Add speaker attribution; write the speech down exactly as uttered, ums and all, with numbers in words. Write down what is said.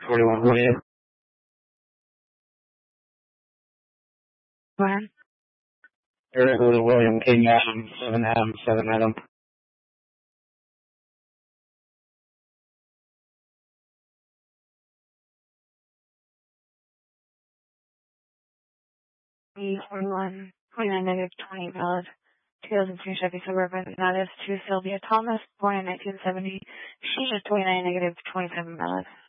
Speaker 1: forty-one William.
Speaker 2: When?
Speaker 1: Eric William King Adam, seven Adam, seven Adam.
Speaker 2: E forty-one, twenty-nine negative twenty valid. two thousand two Chevy Suburban. That is to Sylvia Thomas, born in nineteen seventy. She is twenty-nine negative twenty-seven valid.